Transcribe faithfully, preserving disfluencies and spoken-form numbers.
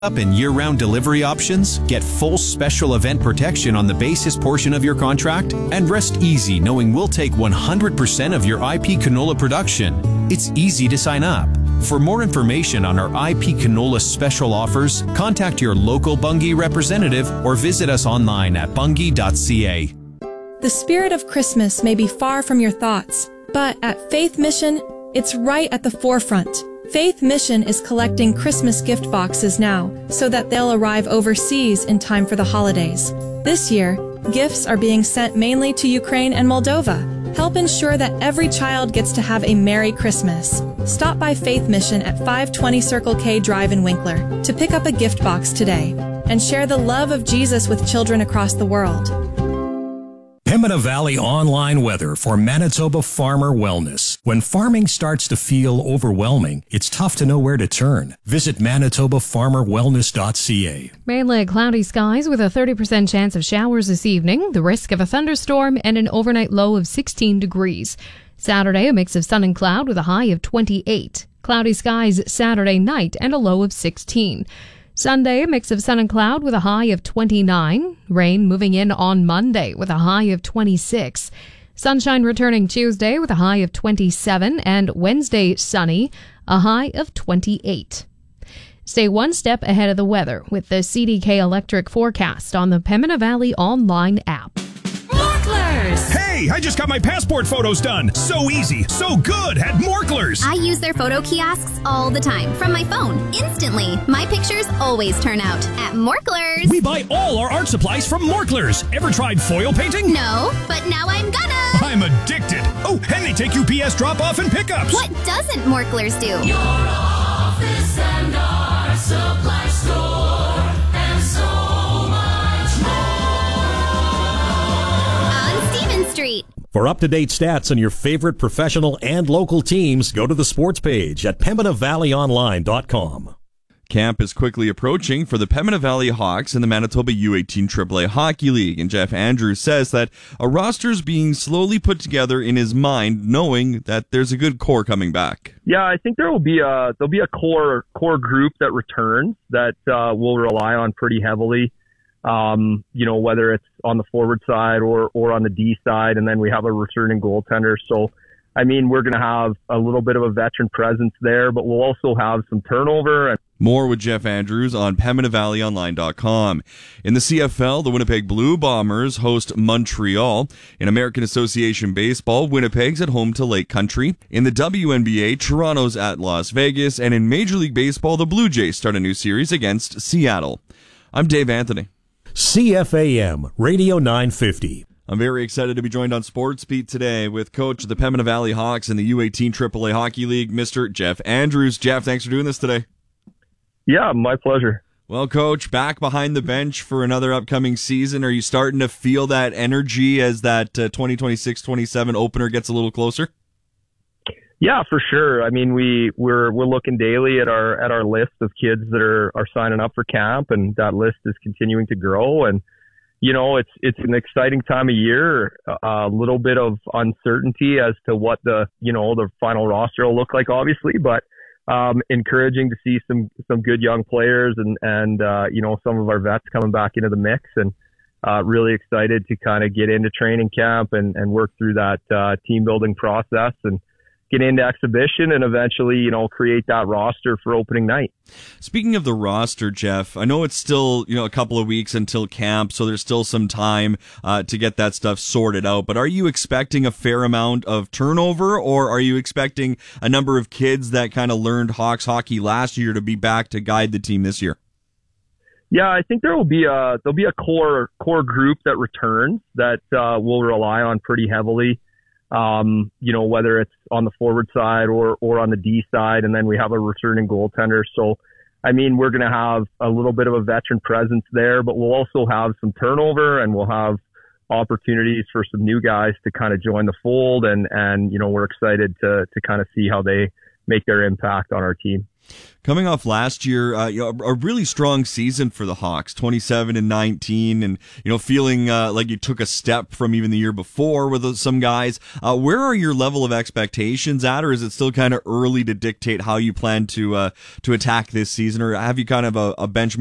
Up and year-round delivery options, get full special event protection on the basis portion of your contract, and rest easy knowing we'll take one hundred percent of your I P canola production. It's easy to sign up. For more information on our I P canola special offers, contact your local Bunge representative or visit us online at bunge dot c a. The spirit of Christmas may be far from your thoughts, but at Faith Mission, it's right at the forefront. Faith Mission is collecting Christmas gift boxes now so that they'll arrive overseas in time for the holidays. This year, gifts are being sent mainly to Ukraine and Moldova. Help ensure that every child gets to have a Merry Christmas. Stop by Faith Mission at five twenty Circle K Drive in Winkler to pick up a gift box today and share the love of Jesus with children across the world. Pembina Valley online weather for Manitoba Farmer Wellness. When farming starts to feel overwhelming, it's tough to know where to turn. Visit manitoba farmer wellness dot c a. Mainly cloudy skies with a thirty percent chance of showers this evening, the risk of a thunderstorm, and an overnight low of sixteen degrees. Saturday, a mix of sun and cloud with a high of twenty-eight. Cloudy skies Saturday night and a low of sixteen. Sunday, a mix of sun and cloud with a high of twenty-nine. Rain moving in on Monday with a high of twenty-six. Sunshine returning Tuesday with a high of twenty-seven. And Wednesday, sunny, a high of twenty-eight. Stay one step ahead of the weather with the C D K Electric forecast on the Pembina Valley online app. Hey, I just got my passport photos done. So easy, so good at Morklers. I use their photo kiosks all the time from my phone, instantly. My pictures always turn out at Morklers. We buy all our art supplies from Morklers. Ever tried foil painting? No, but now I'm gonna. I'm addicted. Oh, and they take U P S drop-off and pickups. What doesn't Morklers do? Your office and our supply store and so much more. On Stevens Street. For up-to-date stats on your favorite professional and local teams, go to the sports page at pembina valley online dot com. Camp is quickly approaching for the Pembina Valley Hawks in the Manitoba U eighteen triple A Hockey League, and Jeff Andrews says that a roster is being slowly put together in his mind, knowing that there's a good core coming back. Yeah, I think there will be a there'll be a core core group that returns that uh, we'll rely on pretty heavily. Um, you know, whether it's on the forward side or or on the D side, and then we have a returning goaltender. So, I mean, we're going to have a little bit of a veteran presence there, but we'll also have some turnover. More with Jeff Andrews on pembina valley online dot com. In the C F L, the Winnipeg Blue Bombers host Montreal. In American Association Baseball, Winnipeg's at home to Lake Country. In the W N B A, Toronto's at Las Vegas. And in Major League Baseball, the Blue Jays start a new series against Seattle. I'm Dave Anthony. C F A M, Radio nine fifty. I'm very excited to be joined on Sports Beat today with coach of the Pembina Valley Hawks in the U eighteen triple A Hockey League, Mister Jeff Andrews. Jeff, thanks for doing this today. Yeah, my pleasure. Well, Coach, back behind the bench for another upcoming season. Are you starting to feel that energy as that uh, twenty twenty-six twenty-seven opener gets a little closer? Yeah, for sure. I mean, we we're we're looking daily at our at our list of kids that are are signing up for camp, and that list is continuing to grow. And you know, it's it's an exciting time of year. A little bit of uncertainty as to what the you know the final roster will look like, obviously, but um, encouraging to see some some good young players and and uh, you know some of our vets coming back into the mix, and uh, really excited to kind of get into training camp and and work through that uh, team building process and get into exhibition and eventually, you know, create that roster for opening night. Speaking of the roster, Jeff, I know it's still, you know, a couple of weeks until camp, so there's still some time uh, to get that stuff sorted out. But are you expecting a fair amount of turnover, or are you expecting a number of kids that kind of learned Hawks hockey last year to be back to guide the team this year? Yeah, I think there will be a there'll be a core core group that returns that uh, we'll rely on pretty heavily. Um, you know, whether it's on the forward side or, or on the D side, and then we have a returning goaltender. So, I mean, we're going to have a little bit of a veteran presence there, but we'll also have some turnover, and we'll have opportunities for some new guys to kind of join the fold. And, and, you know, we're excited to, to kind of see how they, make their impact on our team. Coming off last year, uh, you know, a really strong season for the Hawks, twenty-seven and nineteen, and you know, feeling uh, like you took a step from even the year before with some guys. Uh, where are your level of expectations at, or is it still kind of early to dictate how you plan to uh, to attack this season, or have you kind of a, a benchmark